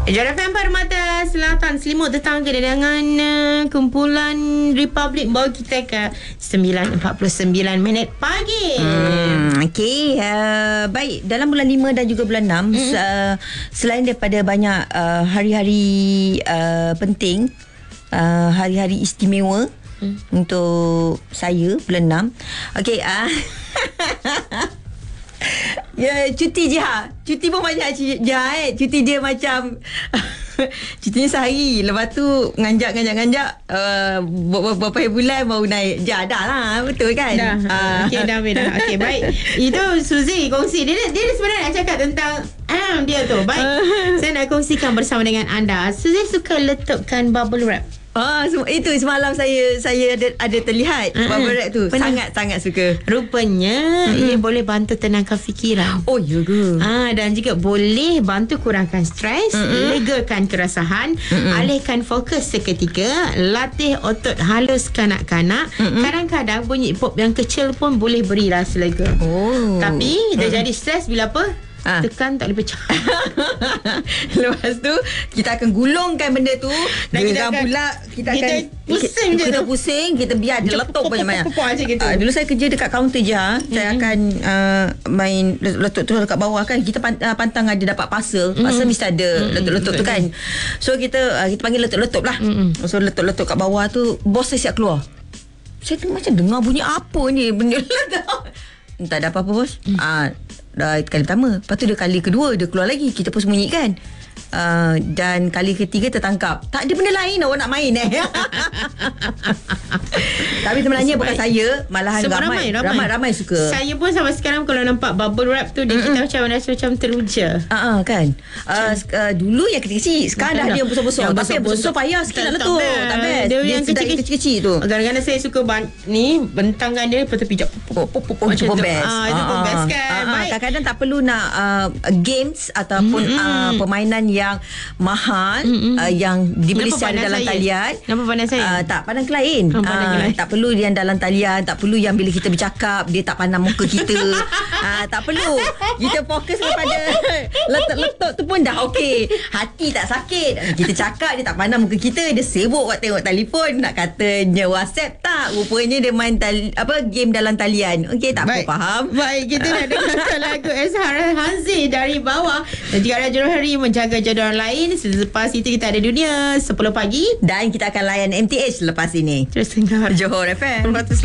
Jara FM Permata Selatan selimut tetangga dengan kumpulan Republic bawa kita ke 9.49 pagi. Okey, baik, dalam bulan 5 dan juga bulan 6 selain daripada banyak hari-hari penting, hari-hari istimewa untuk saya bulan 6. Okey, ya, cuti je cuti pun banyak je cuti dia macam cutinya sehari, lepas tu nganjak beberapa bulan baru naik. Dah lah, betul kan? Dah. Okey, dah. Okey, baik. Itu Suzy kongsi. Dia sebenarnya nak cakap tentang dia tu. Baik. Saya nak kongsikan bersama dengan anda. Suzy suka letupkan bubble wrap. Itu semalam saya ada terlihat bubble wrap tu. Sangat-sangat suka. Rupanya ia boleh bantu tenangkan fikiran. Oh, ya ke? Dan juga boleh bantu kurangkan stres, legakan kerasahan, alihkan fokus seketika, latih otot halus kanak-kanak. Kadang-kadang bunyi pop yang kecil pun boleh beri rasa lega. Tapi dia jadi stres bila apa? Tekan tak boleh pecah. Lepas tu kita akan gulungkan benda tu, geram pula, kita pusing je. Kita pusing, kita biar dia letup banyak-banyak. Dulu saya kerja dekat kaunter je, saya akan main letup tu dekat bawah kan. Kita pantang ada dapat parcel mesti ada letup-letup tu kan. So kita panggil letup-letup lah. So letup-letup kat bawah tu, bos saya siap keluar. Saya macam dengar bunyi apa ni, benda letup. Tak ada apa-apa, bos. Dah kali pertama, lepas tu dia kali kedua dia keluar lagi, kita pun sembunyikan. Dan kali ketiga tertangkap. Tak ada benda lain awak nak main Tapi sebenarnya bukan saya, malahan ramai suka. Saya pun sampai sekarang kalau nampak bubble wrap tu, dia kita macam teruja. Kan. Dulu yang kecil-kecil, sekarang dah ada yang besar-besar. Tapi yang besar payah sikit nak letup. Tak best. Dia yang kecil-kecil tu. Kadang-kadang saya suka bentangkan dia lepas tu pijak. Itu pun best. Itu pun best kan. Kadang-kadang tak perlu nak games ataupun permainan yang mahal, yang dibeli secara dalam talian. Nampak pandang saya? Tak, pandang klien. Tak perlu yang dalam talian, tak perlu yang bila kita bercakap dia tak pandang muka kita. Tak perlu. Kita fokus kepada letup-letup tu pun dah okey. Hati tak sakit. Kita cakap dia tak pandang muka kita, dia sibuk buat tengok telefon, nak katanya WhatsApp tak. Rupanya dia main game dalam talian. Okey, tak apa, faham. Baik, kita nak dengarkan lagu Ezhar Hanzi Dari Bawah. Dan jika Raja Rohari menjaga jadual lain, selepas itu kita ada Dunia 10 pagi. Dan kita akan layan MTH lepas ini. Terus dengar Johor FM.